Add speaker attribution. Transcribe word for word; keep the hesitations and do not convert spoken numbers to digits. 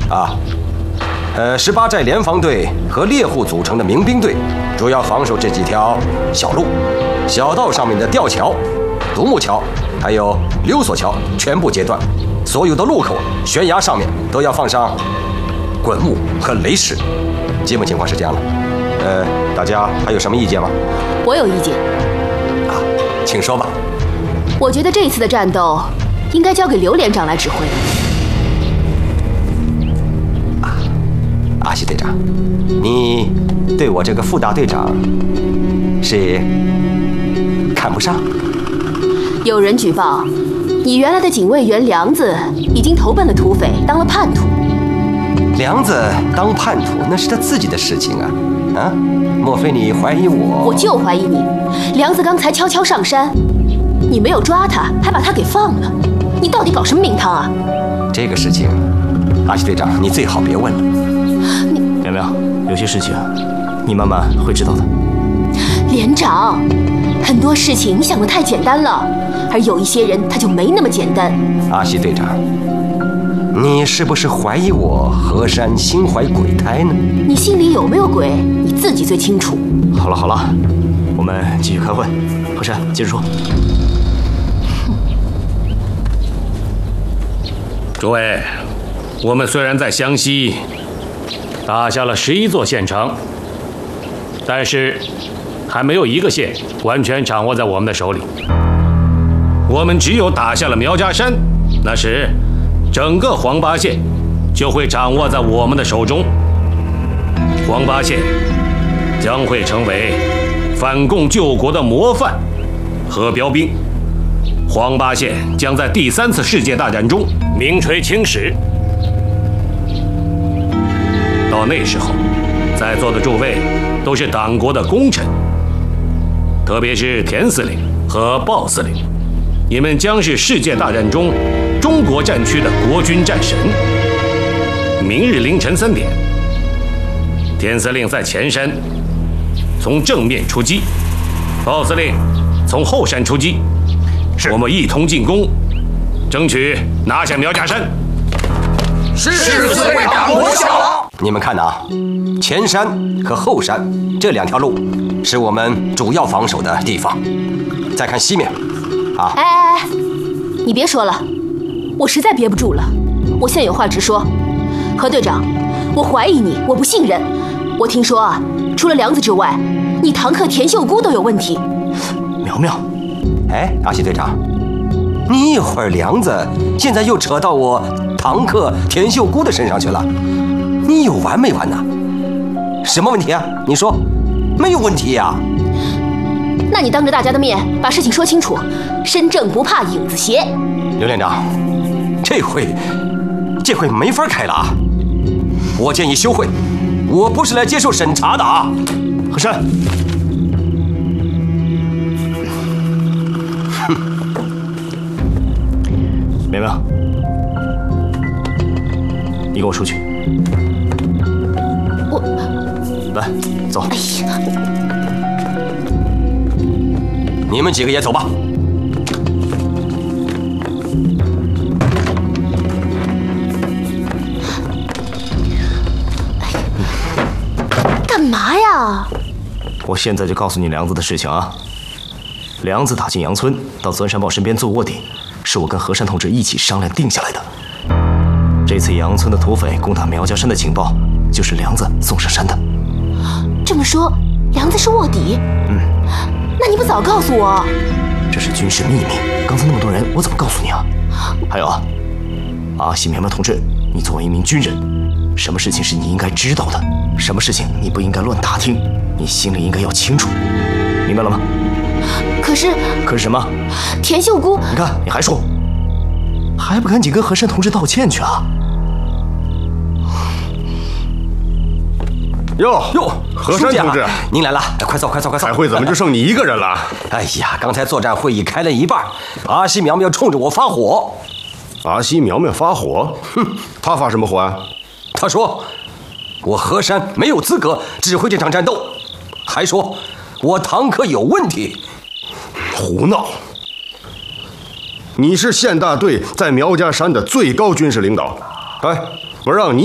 Speaker 1: 啊，呃，十八寨联防队和猎户组成的民兵队，主要防守这几条小路、小道上面的吊桥、独木桥，还有溜索桥，全部截断。所有的路口、悬崖上面都要放上滚木和雷石。基本情况是这样的。呃，大家还有什么意见吗？
Speaker 2: 我有意见。
Speaker 1: 啊，请说吧。
Speaker 2: 我觉得这次的战斗应该交给刘连长来指挥。
Speaker 1: 啊，阿西队长，你对我这个副大队长是看不上？
Speaker 2: 有人举报，你原来的警卫员梁子已经投奔了土匪，当了叛徒。
Speaker 1: 梁子当叛徒那是他自己的事情啊！啊，莫非你怀疑我？
Speaker 2: 我就怀疑你。梁子刚才悄悄上山，你没有抓他，还把他给放了，你到底搞什么名堂啊？
Speaker 1: 这个事情，阿西队长，你最好别问了。
Speaker 2: 你
Speaker 3: 苗苗，有些事情你慢慢会知道的。
Speaker 2: 连长，很多事情你想得太简单了，而有一些人他就没那么简单。
Speaker 1: 阿西队长，你是不是怀疑我河山心怀鬼胎呢？
Speaker 2: 你心里有没有鬼，你自己最清楚。
Speaker 3: 好了好了，我们继续开会。河山，接着说。
Speaker 4: 诸位，我们虽然在湘西打下了十一座县城，但是还没有一个县完全掌握在我们的手里。我们只有打下了苗家山，那时整个黄八县就会掌握在我们的手中。黄八县将会成为反共救国的模范和标兵。黄八县将在第三次世界大战中名垂青史。到那时候，在座的诸位都是党国的功臣，特别是田司令和鲍司令，你们将是世界大战中中国战区的国军战神。明日凌晨三点，田司令在前山从正面出击，鲍司令从后山出击。我们一同进攻，争取拿下苗家山。
Speaker 5: 誓死为党国效。
Speaker 1: 你们看呐、啊，前山和后山这两条路是我们主要防守的地方。再看西面，啊！
Speaker 2: 哎哎哎，你别说了，我实在憋不住了。我现在有话直说，何队长，我怀疑你，我不信任。我听说啊，除了梁子之外，你堂客田秀姑都有问题。
Speaker 3: 苗苗。
Speaker 1: 哎，阿西队长，你一会儿梁子，现在又扯到我堂客田秀姑的身上去了，你有完没完呢？什么问题啊？你说，没有问题呀、啊。
Speaker 2: 那你当着大家的面把事情说清楚，身正不怕影子斜。
Speaker 1: 刘连长，这会，这会没法开了啊！我建议休会，我不是来接受审查的啊。
Speaker 3: 河山。苗苗，你跟我出去。
Speaker 2: 我
Speaker 3: 来，走。
Speaker 2: 哎呀，
Speaker 1: 你们几个也走吧。
Speaker 2: 干嘛呀？
Speaker 3: 我现在就告诉你梁子的事情啊。梁子打进杨村，到钻山豹身边做卧底。是我跟河山同志一起商量定下来的。这次杨村的土匪攻打苗家山的情报，就是梁子送上山的。
Speaker 2: 这么说，梁子是卧底？
Speaker 3: 嗯。
Speaker 2: 那你不早告诉我？
Speaker 3: 这是军事秘密，刚才那么多人，我怎么告诉你啊？还有啊，阿西苗苗同志，你作为一名军人，什么事情是你应该知道的，什么事情你不应该乱打听，你心里应该要清楚，明白了吗？
Speaker 2: 可是，
Speaker 3: 可是什么？
Speaker 2: 田秀姑，
Speaker 3: 你看，你还说，还不赶紧跟河山同志道歉去啊？
Speaker 6: 哟
Speaker 1: 哟，
Speaker 6: 河山同志，
Speaker 1: 啊、您来了，快坐，快坐，快坐。
Speaker 6: 开会怎么就剩你一个人了？
Speaker 1: 哎呀，刚才作战会议开了一半，阿西苗苗冲着我发火。
Speaker 6: 阿西苗苗发火？哼，他发什么火啊？
Speaker 1: 他说我河山没有资格指挥这场战斗，还说我堂客有问题。
Speaker 6: 胡闹！你是县大队在苗家山的最高军事领导，哎，我让你